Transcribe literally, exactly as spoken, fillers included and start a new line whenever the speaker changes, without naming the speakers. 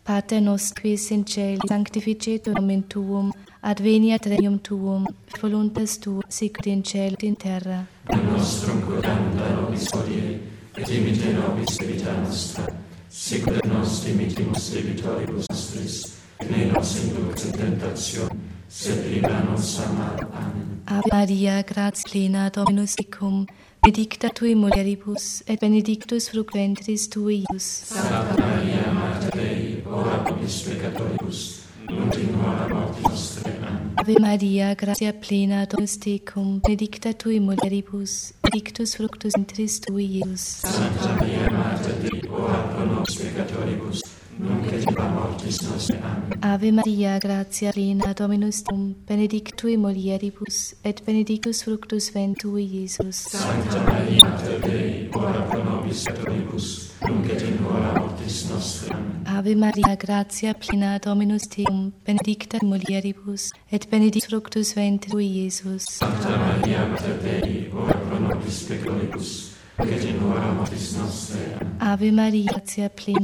Pater nostrum qui in caeli, sanctificetur nomen tuum, adveniat regnum tuum, voluntas tua, sicut in cielo et in terra.
Panem nostrum quotidianum da nobis hodie, et dimitte nobis debita nostra, sicut et nos dimittimus debitoribus nostris, et ne nos inducas in tentationem, sed libera nos a malo. Amen.
Ave Maria, gratia plena, Dominus tecum, benedicta tui mulieribus, et benedictus fructus ventris tui, Iesus.
Sancta Maria, Mater Dei, ora pro nobis peccatoribus, nunc in hora mortis nostrae. Amen.
Ave Maria, gratia plena, Dominus tecum, benedicta tui mulieribus, benedictus fructus ventris tui, Iesus.
Sancta Maria, Mater Dei, ora pro nobis peccatoribus, nunc et in hora mortis nostrae. Amen.
Ave Maria, gratia plena, Dominus tecum, benedictui mulieribus, et benedictus fructus ventris tui, Iesus.
Sancta Maria, Mater Dei, ora pro nobis peccatoribus, nunc et in hora mortis nostrae. Amen.
Ave Maria, gratia plena, Dominus tecum, benedicta mulieribus, et benedictus fructus ventris tui, Iesus.
Sancta Maria, Mater Dei, ora pro nobis peccatoribus, nunc et in hora mortis nostrae. Amen.
Ave Maria, gratia plena,